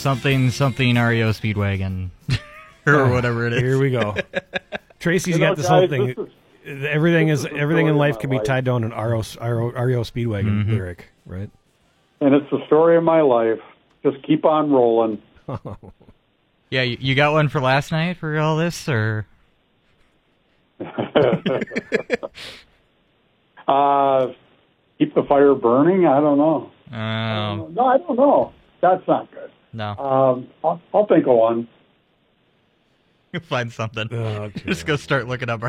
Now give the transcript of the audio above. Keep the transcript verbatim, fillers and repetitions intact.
something something R E O Speedwagon or whatever it is. Here we go. Tracy's You know, got this guys, whole thing. this is- everything this is is the everything in story life of can my be life. tied down to R E O, R E O Speedwagon Mm-hmm. lyric, right? And it's the story of my life. Just keep on rolling. Yeah, you, you got one for last night for all this, or uh, keep the fire burning? I don't know. um, No, I don't know. That's not good. no, Um, I'll, I'll think of one. you'll find something. Oh, Just go start looking up